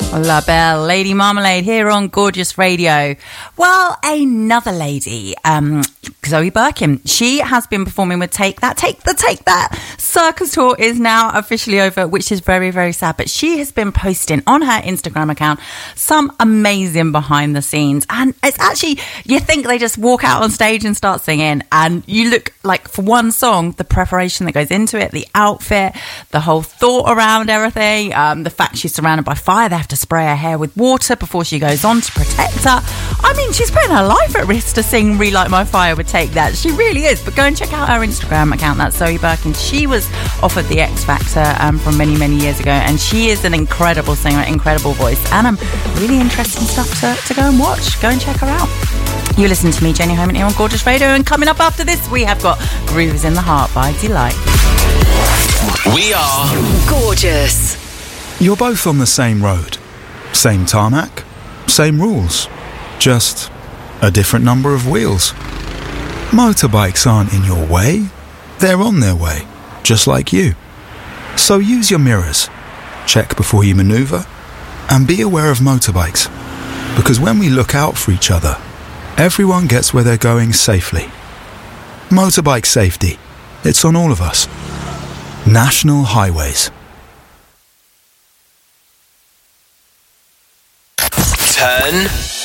La Belle, Lady Marmalade here on Gorgeous Radio. Well, another lady, Zoe Birkin. She has been performing with Take That. Take That circus tour is now officially over, which is very, very sad. But she has been posting on her Instagram account some amazing behind the scenes. And it's actually, you think they just walk out on stage and start singing. And you look like, for one song, the preparation that goes into it, the outfit, the whole thought around everything, the fact she's surrounded by fire. They have to spray her hair with water before she goes on to protect her. I mean, she's putting her life at risk to sing Relight My Fire with Take That. She really is. But go and check out her Instagram account. That's Zoe Birkin. She was offered the X Factor from many, many years ago, and she is an incredible singer, incredible voice, and really interesting stuff to go and watch. Go and check her out. You listen to me, Jenny Homan, here on Gorgeous Radio, and coming up after this, we have got Grooves in the Heart by Delight. We are Gorgeous. You're both on the same road, same tarmac, same rules, just a different number of wheels. Motorbikes aren't in your way, they're on their way, just like you. So use your mirrors, check before you manoeuvre, and be aware of motorbikes, because when we look out for each other, everyone gets where they're going safely. Motorbike safety, it's on all of us. National Highways. Turn